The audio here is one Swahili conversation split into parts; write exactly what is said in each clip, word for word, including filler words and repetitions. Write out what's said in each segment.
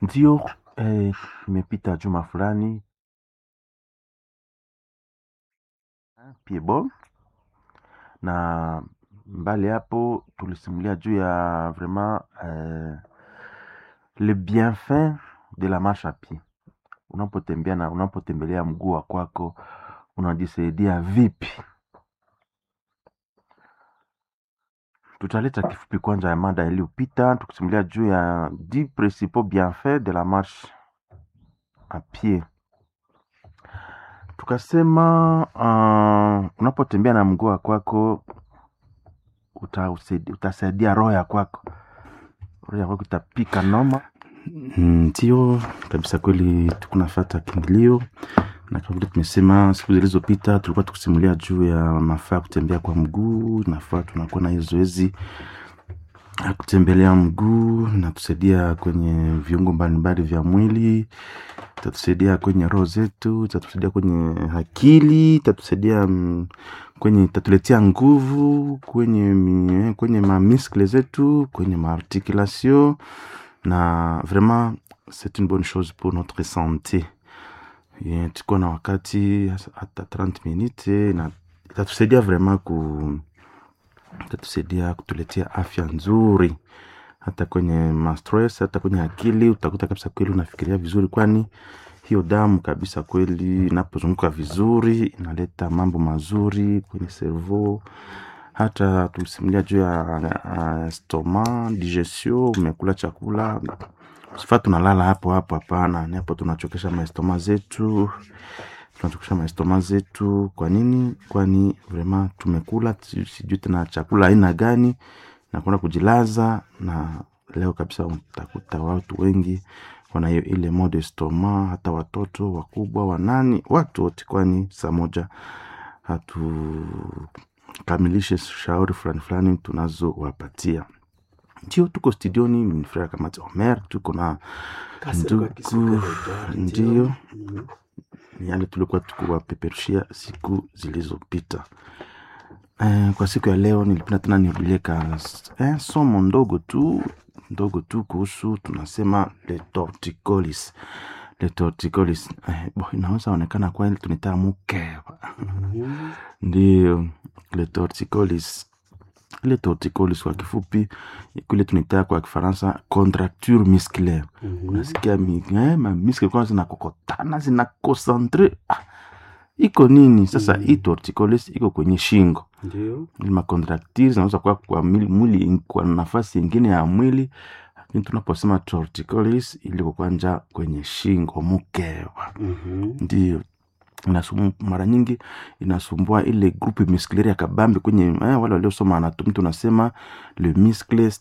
Ndio eh, imepita juma fulani Piebo, na mbali hapo tulisimulia juu ya vraiment eh, le bienfait de la marche à pied. Unapotembea na unapotembelea mguu wa kwako unajisaidia vipi? Tutaleta kifupi kwanza ya mada iliyopita tukisimulia juu ya dix principaux bienfaits de la marche à pied. Tukasema uh, unapotembea na mguu wa kwako utasaidia, utasaidia roho ya kwako, roho ya kwako itapika noma. Ndio kabisa, kweli tukunafata kindilio, na kama vile tumesema siku zilizopita tulikuwa tukusimulia juu ya mafaa kutembea kwa mguu. Nafaa tunakuwa na hizo zoezi ya kutembelea mguu na tusaidia kwenye viungo mbalimbali vya mwili, tatusaidia kwenye roho zetu, tatusaidia kwenye akili, tatusaidia mm, kwenye tatuletea nguvu kwenye mi- kwenye ma muscle zetu, kwenye ma articulation, na vraiment c'est une bonne chose pour notre santé. Yeah, tuko na wakati hata trente minutes na itatusaidia vraiment ku itatusaidia kutuletea afya nzuri hata kwenye ma stress, hata kwenye akili. Utakuta kabisa kweli unafikiria vizuri, kwani hiyo damu kabisa kweli inapozunguka vizuri inaleta mambo mazuri kwenye cerveau. Hata tusimulia juu ya uh, stoma, digestion. Umekula chakula sifaa tunalala hapo hapo, hapana. Ni hapo tunachokesha maestoma zetu, tunachokesha maestoma zetu. Kwa nini? Kwani vraiment tumekula si- sijui tena chakula aina gani na kuna kujilaza. Na leo kabisa utakuta watu wengi wana hiyo ile mode stoma, hata watoto wakubwa, wanani, watu wote, kwani saa moja hatu kamilishe shauri fulani fulani tunazowapatia. Ndio tuko studioni, mimi Frere Kamati Omer, tuko na Kasero kwa ndugu. Kisuka Edward, Ndio Mhm. ni yale tulikuwa tukiwapeperushia siku zilizopita. Eh, kwa siku ya leo nilipenda tena nirudilie ka eh, somo ndogo tu ndogo tu kuhusu, tunasema le torticolis. Le torticolis eh, bo, inaweza onekana kwa ile tunita mukeba. Mhm. Ndio le torticolis. Le torticolis kwa kifupi kule tunita kwa Kifaransa contracture musculaire. Mhm. Unasikia mi eh, ma muscle kwanza zinakokotana, zinakoncentre. Ah, iko nini sasa? Mhm. Hii torticolis iko kwenye shingo. Ndio. Ile ma contractures zinaweza kuwa kwa mwili, mwili kwa nafasi nyingine ya mwili, lakini tunaposema torticolis iliko kwanja kwenye shingo, mukeba. Mhm. Ndio inasumbua mara nyingi, inasumbua ile groupe musculaire ya kabambi kwenye eh, wale waliosoma anatomy tunasema le muscle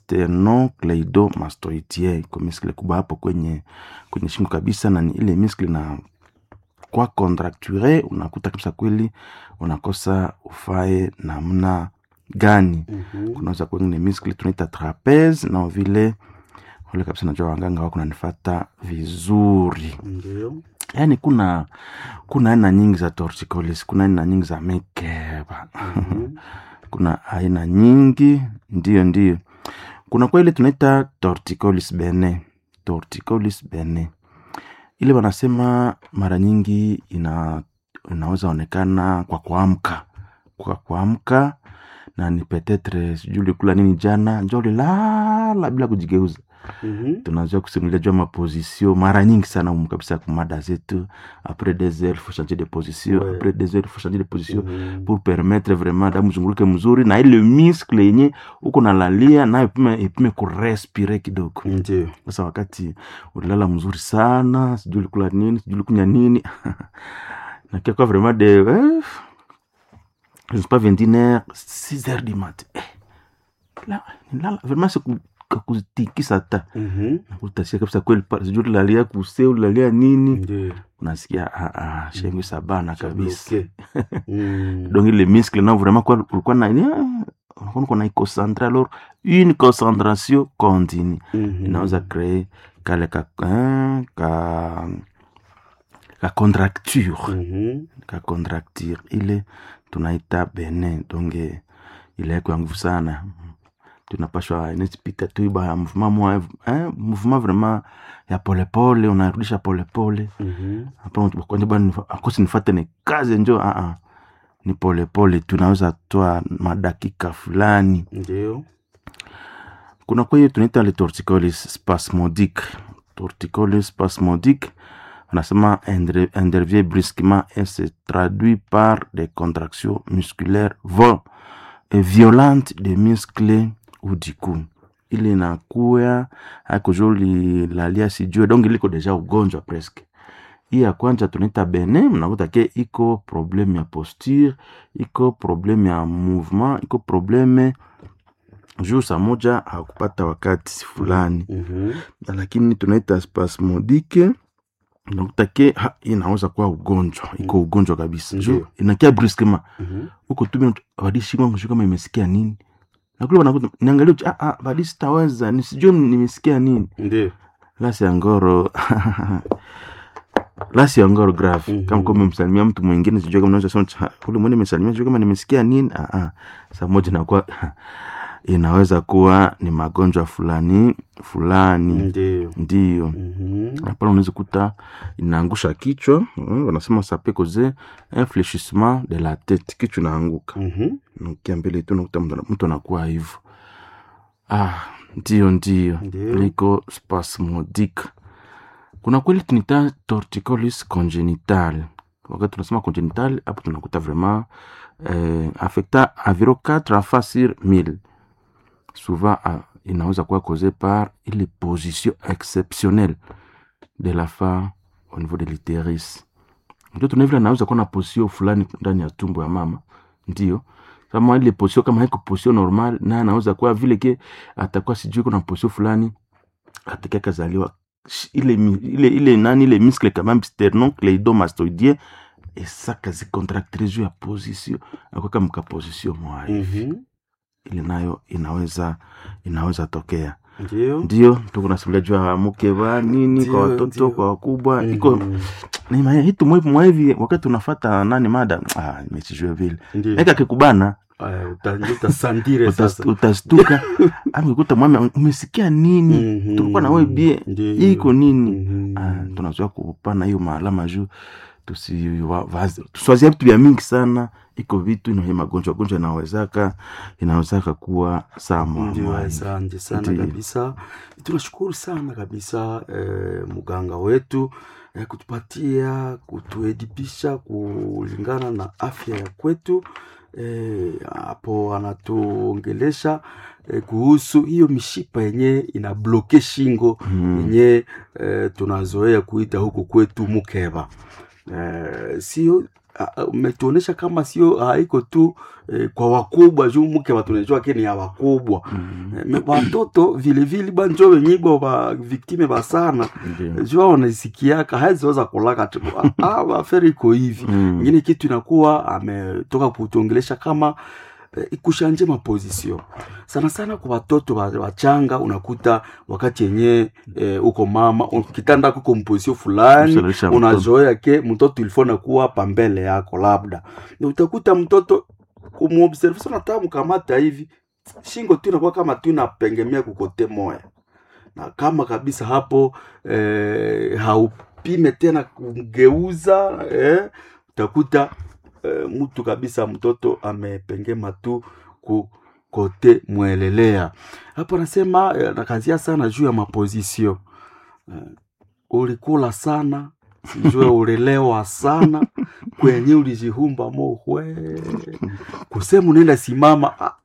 sternocleidomastoidea, kwa muscle kubwa hapo kwenye kwenye shingo kabisa, na ni ile muscle na kwa contracture unakuta kabisa kweli unakosa ufae namna gani. Mhm. Kunaweza kuwa ni muscle tunaita trapeze, na vile wale kabisa najua wanganga wako nanifata vizuri. Ndio. Yaani kuna kuna aina nyingi za torticolis, kuna aina nyingi za mekeba. Mhm. Kuna aina nyingi, ndio ndio. Kuna kwa ile tunaita torticolis bene, torticolis bene. Ile wanasema mara nyingi ina inaweza onekana kwa kuamka, kwa kuamka, na ni petetre sijui ulikula nini jana, njoo ulilala bila kujigeuza. Mhm. Tunaanza kusimulia juu ya maposition mara nyingi sana humu kabisa kwa mada zetu. Après des heures faut changer de position, Ouais. après des heures faut changer de position Mhm. pour permettre vraiment damu zunguluke mzuri, na ile muscle yenye uko nalalia nayo ipime ipime kurespire kidogo. Ndio. Sasa wakati ulilala mzuri sana, sijui ulikula nini, sijui ulikunywa nini, na kia kwa vraiment de eh, je sais pas vingt et une heures, six heures du matin. Eh, la nilala vraiment c'est kutikisa hata Mhm. utasikia kabisa kweli pale, sijui ulalia kuse ulalia nini, Ndio. unasikia ah ah shengu sabana kabisa. Shabloke. Mhm. Donc les muscles non vraiment quoi ulikuwa na ni on qu'on a concentré, alors une concentration continue Mhm. inaweza créer kale ka hein, ka ka contracture, Mhm. ka contracture ile tunaita bene. Donc eh, ile kwa nguvu sana tunapashwa inespita tu ba mouvement moi hein, mouvement vraiment ya polepole, unarudisha polepole. Mhm. Hapo kwa sababu akosi nifuate ni kazi njoo a a. Ni polepole tunaweza toa madakika fulani. Ndio. Kuna kwa hiyo tunaita le torticollis spasmodique. Torticollis spasmodique, wanasema intervient brusquement et se traduit par des contractions musculaires vo et violentes des muscles ou du cou. Ile inakuya haiko joli lalia sijue donc iliko deja ugonjwa presque. Hii ya kwanza tunaita bene, mnakuta ke iko problème ya posture, iko problème ya mouvement, iko problème juu saa moja hakupata wakati fulani. Mhm. Lakini tunaita spasmodique, unakuta ke ha, inaweza kuwa ugonjwa, iko ugonjwa kabisa. Juu inakia brusquement. Mhm. Uko tu wadishi kwangu shuka kama imesikia nini. Na kule wanakuta niangalia ah ah wadishi taweza nisijue nimesikia nini. Ndio. Lasi angoro Lasi angoro grave. Mhm. Kama kama msalimia mtu mwingine sijue kama unaweza sema kule mwingine msalimia sijue kama nimesikia nini. Ah ah. Saa moja inakuwa inaweza kuwa ni magonjwa fulani fulani. Ndio. Ndio. Mhm. Hapa unaweza kuta inaangusha kichwa, mm, wanasema ça peut causer un fléchissement de la tête, kichwa inaanguka. Mhm. Nukia mbele tu unakuta mtu anakuwa hivyo. Ah, ndio ndio. Ndio. Niko spasmodique. Kuna kweli tunita torticollis congénital. Wakati tunasema congénital, hapo tunakuta vraiment eh, affecta environ quatre enfants sur mille. Souvent ah, inaweza kuwa causé par une position exceptionnelle de la femme au niveau de l'utérus. Mtoto tunavile anaweza kuwa na position fulani ndani ya tumbo ya mama. Ndio. Kama ile position kama haiko position normal, na anaweza kuwa vile ke atakuwa sijui kuna position fulani atakaye kazaliwa ile ile ile nani ile muscle quand même sternocleidomastoidien et ça quasi contractile ya position akwa kama ka position moja. Mhm. Ile nayo inaweza inaweza tokea. Ndio. Ndio tuko nasimulia jua mke wa nini Ndio, kwa watoto ndio. kwa wakubwa. Mhm. Iko ni maya hitu mwevu mwevi wakati unafuata nani mada ah nimechijua vile. Ndio. Eka kikubana Aya, utanjuta sandire sasa. utastuka ama ukuta mwame umesikia nini. Mhm. Tulikuwa na wewe bie Ndio. iko nini. Mhm. Ah tunazoea kupana hiyo maalama juu tusi vazi tuswazia vitu vya mingi sana. Iko vitu ina magonjwa gonjwa inawezaka inawezaka kuwa sawa. Ndio, asante sana Ndio. kabisa. Tunashukuru sana kabisa eh, mganga wetu eh, kutupatia kutuedipisha kulingana na afya ya kwetu. Eh, hapo anatuongelesha eh, kuhusu hiyo mishipa yenye ina bloke shingo Mm. yenye eh, tunazoea kuita huko kwetu mukeba. Eh, sio umetuonesha kama sio haiko tu eh, kwa wakubwa juu mke watu tunajua keni ya wakubwa. Mm. Eh, watoto vile vile banjo wenyibo ba victime ba sana Ndio. jua wanasikiaka haziweza kulaka tu ah aferi iko hivi. Mm. Ngine kitu inakuwa ametoka kutuongelesha kama eh, ikushanje maposition sana sana kwa watoto wachanga. Unakuta wakati yenye eh, uko mama kitanda kuko mposition fulani Msalisha unazoea ke mtoto ilifona kuwa pambele yako labda, na utakuta mtoto kumuobserve na tamu kamata hivi shingo tu inakuwa kama tu inapengemea kukote moya, na kama kabisa hapo eh, haupime tena kumgeuza eh, utakuta eh, mtu kabisa mtoto amepengema tu ku kote mwelelea. Hapo nasema eh, nakazia sana juu ya maposition. Eh, ulikula sana, sijue ulelewa sana, kwenye ulijihumba mohwe. Kusema unaenda simama, ah,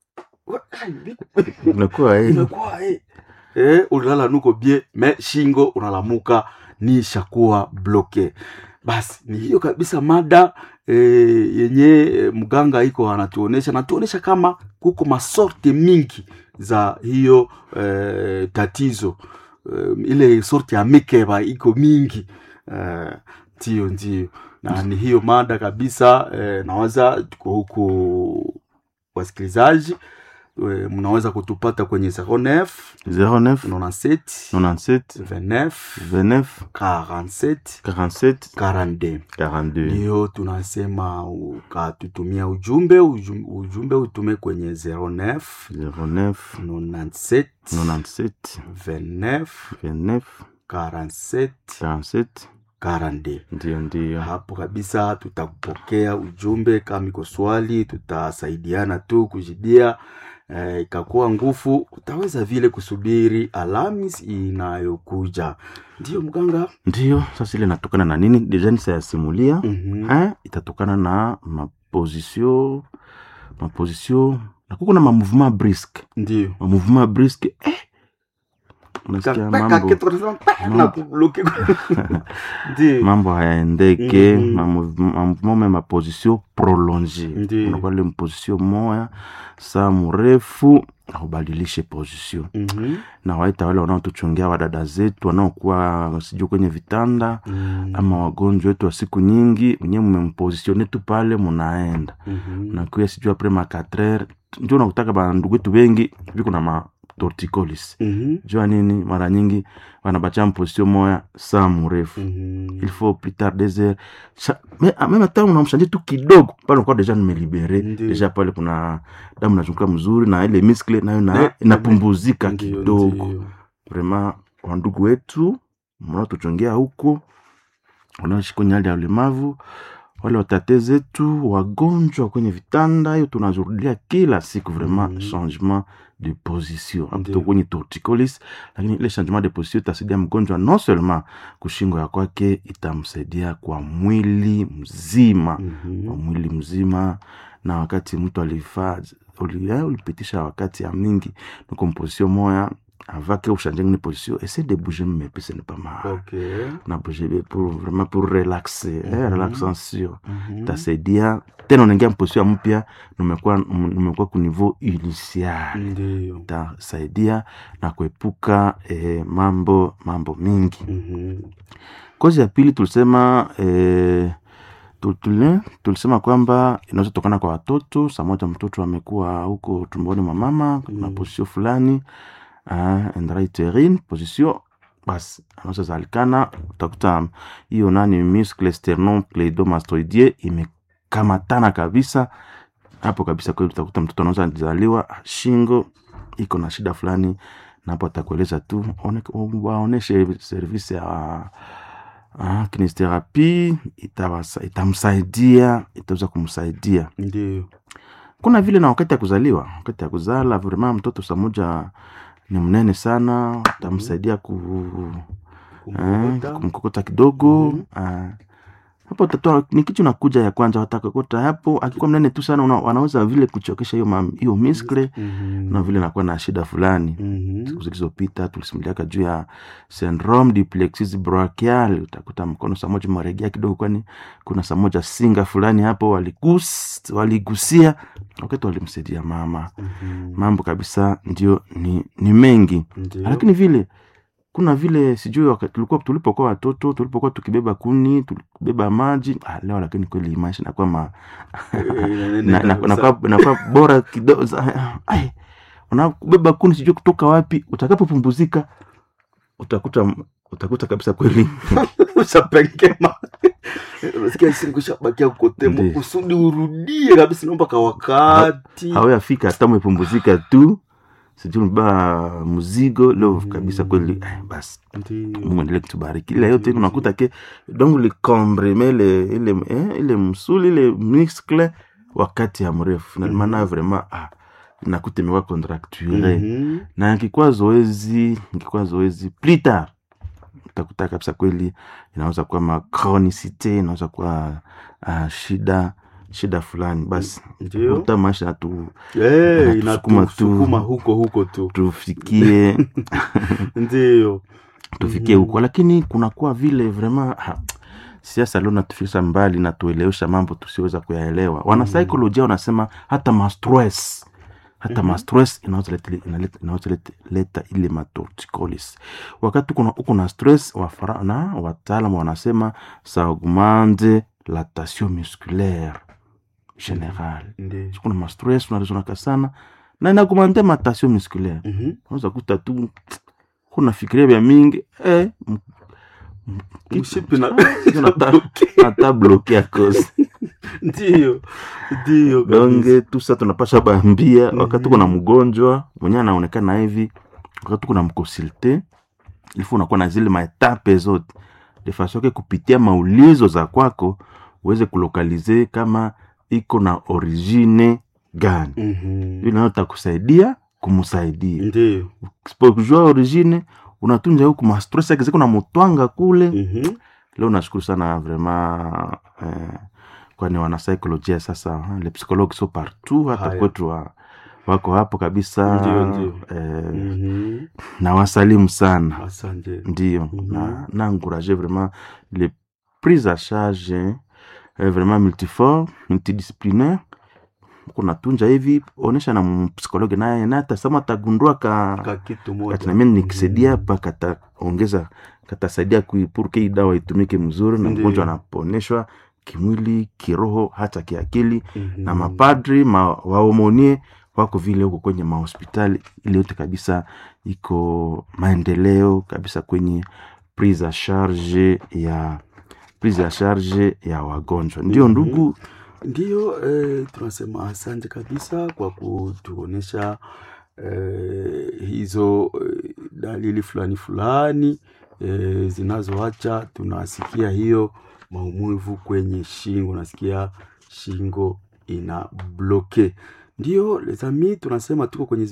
Unakuwa hii. imekuwa eh. Eh, ulilala nuko bie, me shingo unalamuka ni shakuwa bloke. Basi ni hiyo kabisa mada e, yenye e, mganga iko anatuonesha natuonesha kama kuko masorte mingi za hiyo e, tatizo e, ile sorte ya mikeba iko mingi e, ndio ndio na ni hiyo mada kabisa e, nawaza tuko huku wasikilizaji e, mnaweza kutupata kwenye zero neuf zero neuf quatre-vingt-sept quatre-vingt-sept vingt-neuf vingt-neuf quarante-sept quarante-sept quarante-deux. quarante-deux. Ndio tunasema ukatutumia ujumbe ujumbe, ujumbe utume kwenye zero neuf zero neuf quatre-vingt-sept quatre-vingt-sept vingt-neuf vingt-neuf quarante-sept quarante-sept quarante-deux. ndio ndio. Hapo kabisa tutakupokea ujumbe, kama iko swali tutasaidiana tu kujibia. Eh, ikakuwa nguvu utaweza vile kusubiri Alhamisi inayokuja. Ndio mganga? Ndio, sasa ile inatokana na nini? Deja nisayasimulia. Mhm. Eh, itatokana na maposition maposition na kuko na ma mouvement brusque. Ndio. Ma mouvement brusque eh unasikia mambo na kubloke. Ndio. mambo hayaendeke. Mhm. Ma mouvement ma position prolongée. Ndio. Unakuwa ile position moya saa mrefu ubadilishe position. Mhm. Na waita wale wanaotuchungia wadada zetu wanaokuwa sijui kwenye vitanda Mhm. ama wagonjwa wetu wa siku nyingi, wenyewe mmempositione tu pale mnaenda. Mhm. Na kuya sijui après ma quatre heures ndio nakutaka ba ndugu wetu wengi viko na ma torticolis. Mhm. Jua nini mara nyingi wanabacha position moya saa mrefu. Mhm. Il faut plus tard des heures. Cha, mais en même temps unamshanje tu kidogo pale unakuwa deja nimelibere. Ndiyo. Deja pale kuna damu inazunguka mzuri na ile muscle nayo na Ne- inapumbuzika Ndio, kidogo. ndio. Vraiment wa ndugu wetu mnaotuchongea huko wanaishi kwenye hali ya ulemavu, wale watate zetu wagonjwa kwenye vitanda, hiyo tunazurudia kila siku vraiment. Mhm. Changement de position hapo Ndiyo. kwenye torticolis, lakini ile changement de position itasaidia mgonjwa non seulement kushingo ya kwake, itamsaidia kwa mwili mzima. Mhm. Kwa mwili mzima. Na wakati mtu alifaa uli, eh, ulipitisha wakati ya mingi na composition moya avake ushanje ni position, essaie de bouger mais puis ce n'est pas mal. Okay. Na bouger pour vraiment pour relaxer, eh, Mhm. relaxation. Mhm. Tasaidia tena unaingia position mpya, numekuwa numekuwa ku niveau initial. Ndio. Tasaidia na kuepuka eh, mambo mambo mingi. Mhm. Kozi ya pili tulisema eh, Tutule, tulisema kwamba inaweza tokana kwa watoto. Saa moja mtoto amekuwa huko tumboni mwa mama na Mm. position fulani uh, intrautérine position, basi anaweza zalikana, utakuta hiyo nani muscle sternocleidomastoidea imekamatana kabisa hapo kabisa. Kwa hiyo utakuta mtoto anaweza kuzaliwa shingo iko na shida fulani, na hapo atakueleza tu waoneshe service ya Ah, kinesiotherapie itawasa itamsaidia, itaweza kumsaidia. Ndio. Kuna vile na wakati ya kuzaliwa, wakati ya kuzala vraiment mtoto saa moja ni mnene sana, itamsaidia ku Kumkokota. eh, kumkokota kidogo. Mhm. Ah, hapo utatoa ni kitu nakuja ya kwanza watakokota hapo. Akikuwa mnene tu sana una, wanaweza vile kuchokesha hiyo mam- hiyo muscle Mhm. na vile nakuwa na shida fulani. Mhm. Siku zilizopita tulisimuliaka juu ya syndrome du plexus brachial. Utakuta mkono saa moja maregea kidogo, kwani kuna saa moja singa fulani hapo waligus waligusia wakati walimsaidia mama. Mhm. Mambo kabisa ndio ni, ni mengi. Ndio. Lakini vile kuna vile sijui wakati tulikuwa tulipokuwa watoto tulipokuwa tukibeba kuni tukibeba maji ah, leo lakini kweli maisha inakuwa ma Eh, na na nakuwa nakuwa bora kidogo. za- ai unabeba kuni sijui kutoka wapi, utakapopumbuzika utakuta utakuta kabisa kweli Ushapengema. Unasikia sisi kushabakia kukotemo Ndiyo. kusudi urudie kabisa, naomba kwa wakati. hawayafika hata umepumbuzika tu, sijui mbeba mzigo leo Mhm. kabisa kweli. ai basi Ndio. Mungu endelee kutubariki. Ile yote unakuta ke donc le comprime ile ile eh, ile msuli ile muscle wakati ya mrefu finalement na vraiment ah nakuta imekuwa contracturé. Mhm. Na ikikuwa zoezi ikikuwa zoezi plus tard utakuta kabisa kweli inaweza kuwa ma chronicité, inaweza kuwa uh, shida shida fulani. Basi Ndio. uta maisha tu Eh, inatusukuma tu. inatusukuma huko huko tu. tufikie Ndio. tufikie Mhm. huko, lakini kunakuwa vile vraiment ha, siasa leo natufikisha mbali na tuelewesha mambo tusiweza kuyaelewa. Wana saikolojia wanasema hata ma stress hata Mhm. ma stress inaweza leta inaleta- inaweza leta- leta ile ma torticolis. Wakati kuna uko na stress wafara na wataalamu wanasema ça augmente la tension musculaire générale. Ndio. Kuna ma stress unalizonaka sana na inakumante ma tension musculaire. Mhm. Unaweza kuta tu kuna fikiria vya mingi eh m- m- Mshipi na nata nata bloqué à cause ndio. Ndio. kabisa. donge tu sasa tunapasha bambia wakati Mhm. kuna mgonjwa mwenye anaonekana hivi, wakati kuna mkonsulte ilifo unakuwa na zile maetape zote de façon que kupitia maulizo za kwako uweze kulokalize kama iko na origine gani. Mhm. Hiyo nayo takusaidia kumsaidia. Ndio. Usipojua origine unatunja huku ma stress yake ziko na mutwanga kule. Mhm. Leo nashukuru sana vraiment eh, kwani wana psychologia sasa, les psychologues sont partout hata Haya. kwetu wa, wako hapo kabisa. Ndio, ndio. eh, Mhm. na wasalimu sana. Asante. Ndio. Mhm. na na encourager vraiment les prises à charge eh, vraiment multiforme, multidisciplinaire. Kuna tunja hivi onesha na psikologi naye na atasema atagundua ka Ka kitu moja. kati na mimi nikisaidia hapa kata ongeza katasaidia kuipurke hii dawa itumike mzuri na Ndiyo. mgonjwa anaponeshwa kimwili, kiroho, hata kiakili. Mhm. Na mapadri ma, waomonie wako vile huko kwenye mahospitali, ile yote kabisa iko maendeleo kabisa kwenye prise à charge ya prise à charge ya wagonjwa. Ndio Mhm. ndugu. Ndio, eh, tunasema asante kabisa kwa kutuonesha eh, hizo eh, dalili fulani fulani eh, zinazoacha tunasikia hiyo maumivu kwenye shingo, nasikia shingo ina bloke. Ndio les amis, tunasema tuko kwenye